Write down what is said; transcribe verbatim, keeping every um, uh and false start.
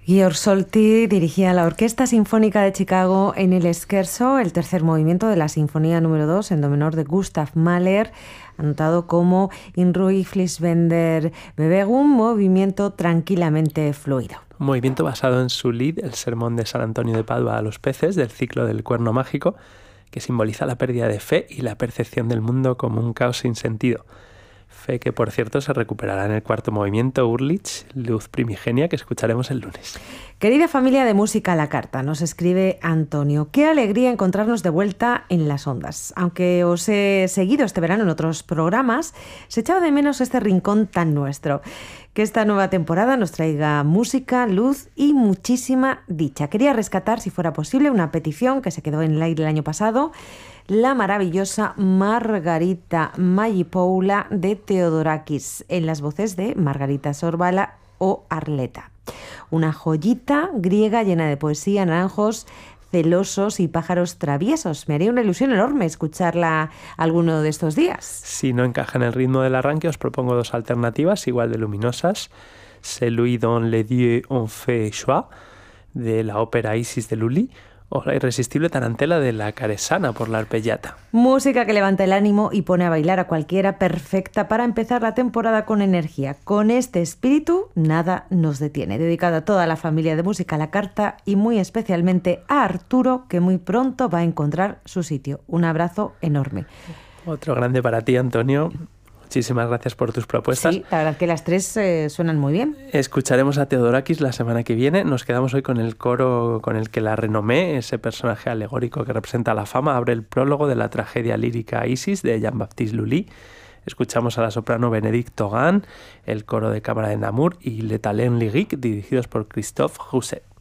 Georg Solti dirigía la Orquesta Sinfónica de Chicago en el Scherzo, el tercer movimiento de la Sinfonía número dos en do menor de Gustav Mahler, anotado como In ruhig fließender Bewegung, movimiento tranquilamente fluido. Un movimiento basado en su lied, el sermón de San Antonio de Padua a los peces, del ciclo del cuerno mágico, que simboliza la pérdida de fe y la percepción del mundo como un caos sin sentido. Fe que, por cierto, se recuperará en el cuarto movimiento, Urlich, Luz Primigenia, que escucharemos el lunes. Querida familia de Música a la Carta, nos escribe Antonio. Qué alegría encontrarnos de vuelta en las ondas. Aunque os he seguido este verano en otros programas, se echaba de menos este rincón tan nuestro. Que esta nueva temporada nos traiga música, luz y muchísima dicha. Quería rescatar, si fuera posible, una petición que se quedó en el aire el año pasado, la maravillosa Margarita Magipoula de Theodorakis, en las voces de Margarita Sorvala o Arleta. Una joyita griega llena de poesía, naranjos celosos y pájaros traviesos. Me haría una ilusión enorme escucharla alguno de estos días. Si no encaja en el ritmo del arranque, os propongo dos alternativas igual de luminosas. Celui dont les dieux ont fait choix, de la ópera Isis de Lully, o la irresistible tarantela de la Caresana por la arpellata. Música que levanta el ánimo y pone a bailar a cualquiera, perfecta para empezar la temporada con energía. Con este espíritu, nada nos detiene. Dedicada a toda la familia de Música a la Carta y muy especialmente a Arturo, que muy pronto va a encontrar su sitio. Un abrazo enorme. Otro grande para ti, Antonio. Muchísimas gracias por tus propuestas. Sí, la verdad que las tres eh, suenan muy bien. Escucharemos a Theodorakis la semana que viene. Nos quedamos hoy con el coro con el que la renomé, ese personaje alegórico que representa la fama. Abre el prólogo de la tragedia lírica Isis de Jean-Baptiste Lully. Escuchamos a la soprano Bénédicte Thogan, el coro de cámara de Namur y Le Talent Lyrique, dirigidos por Christophe Rousset.